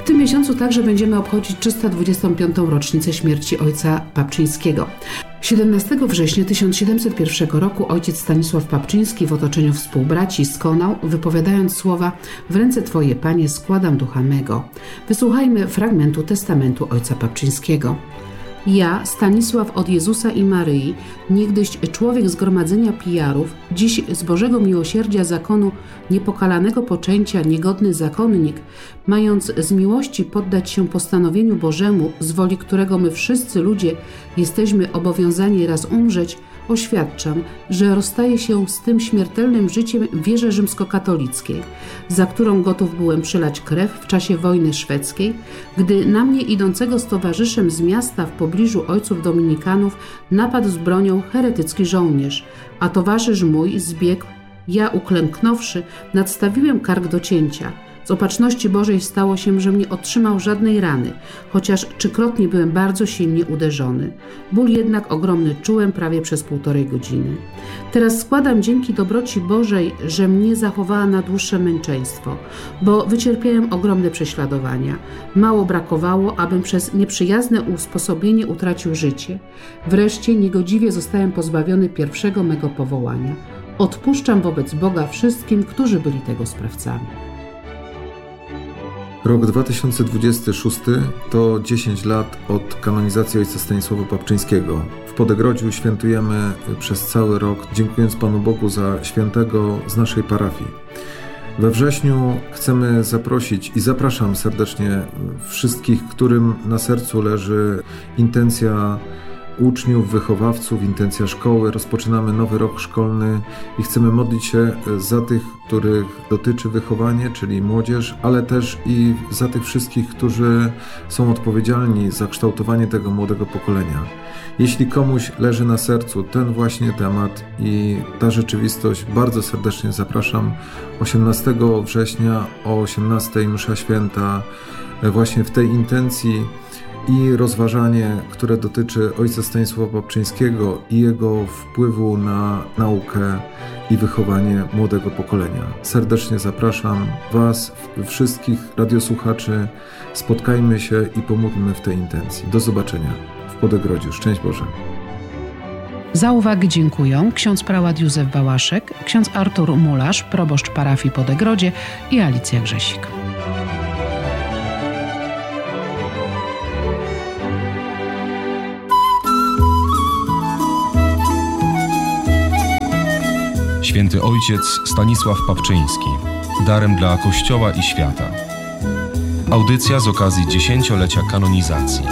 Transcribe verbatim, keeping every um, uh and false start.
tym miesiącu także będziemy obchodzić trzysta dwudziestą piątą rocznicę śmierci ojca Papczyńskiego. siedemnastego września tysiąc siedemset pierwszego roku ojciec Stanisław Papczyński w otoczeniu współbraci skonał, wypowiadając słowa: w ręce Twoje, Panie, składam ducha mego. Wysłuchajmy fragmentu testamentu ojca Papczyńskiego. Ja, Stanisław od Jezusa i Maryi, niegdyś człowiek zgromadzenia pijarów, dziś z Bożego miłosierdzia zakonu niepokalanego poczęcia, niegodny zakonnik, mając z miłości poddać się postanowieniu Bożemu, z woli którego my wszyscy ludzie jesteśmy obowiązani raz umrzeć, oświadczam, że rozstaję się z tym śmiertelnym życiem w wierze rzymskokatolickiej, za którą gotów byłem przelać krew w czasie wojny szwedzkiej, gdy na mnie idącego z towarzyszem z miasta w pobliżu ojców dominikanów napadł z bronią heretycki żołnierz, a towarzysz mój zbiegł, ja uklęknąwszy, nadstawiłem kark do cięcia. Z opatrzności Bożej stało się, że mnie otrzymał żadnej rany, chociaż trzykrotnie byłem bardzo silnie uderzony. Ból jednak ogromny czułem prawie przez półtorej godziny. Teraz składam dzięki dobroci Bożej, że mnie zachowała na dłuższe męczeństwo, bo wycierpiałem ogromne prześladowania. Mało brakowało, abym przez nieprzyjazne usposobienie utracił życie. Wreszcie niegodziwie zostałem pozbawiony pierwszego mego powołania. Odpuszczam wobec Boga wszystkim, którzy byli tego sprawcami. Rok dwa tysiące dwudziesty szósty to dziesięć lat od kanonizacji ojca Stanisława Papczyńskiego. W Podegrodziu świętujemy przez cały rok, dziękując Panu Bogu za świętego z naszej parafii. We wrześniu chcemy zaprosić i zapraszam serdecznie wszystkich, którym na sercu leży intencja uczniów, wychowawców, intencja szkoły. Rozpoczynamy nowy rok szkolny i chcemy modlić się za tych, których dotyczy wychowanie, czyli młodzież, ale też i za tych wszystkich, którzy są odpowiedzialni za kształtowanie tego młodego pokolenia. Jeśli komuś leży na sercu ten właśnie temat i ta rzeczywistość, bardzo serdecznie zapraszam osiemnastego września o osiemnastej msza święta właśnie w tej intencji i rozważanie, które dotyczy ojca Stanisława Papczyńskiego i jego wpływu na naukę i wychowanie młodego pokolenia. Serdecznie zapraszam Was, wszystkich radiosłuchaczy. Spotkajmy się i pomódlmy w tej intencji. Do zobaczenia w Podegrodziu. Szczęść Boże. Za uwagę dziękują ksiądz prałat Józef Bałaszek, ksiądz Artur Mularz, proboszcz parafii Podegrodzie i Alicja Grzesik. Święty Ojciec Stanisław Papczyński. Darem dla Kościoła i świata. Audycja z okazji dziesięciolecia kanonizacji.